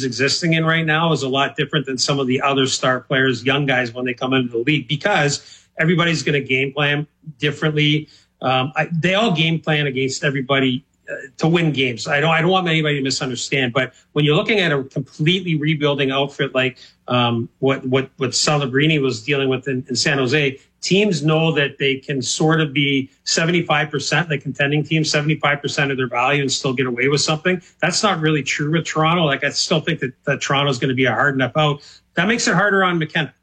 he's existing in right now is a lot different than some of the other star players, young guys, when they come into the league, because everybody's going to game plan differently. They all game plan against everybody to win games. I don't want anybody to misunderstand, but when you're looking at a completely rebuilding outfit like what Celebrini was dealing with in San Jose, teams know that they can sort of be 75%, the contending team, 75% of their value and still get away with something. That's not really true with Toronto. Like, I still think that Toronto's going to be a hard enough out. That makes it harder on McKenna.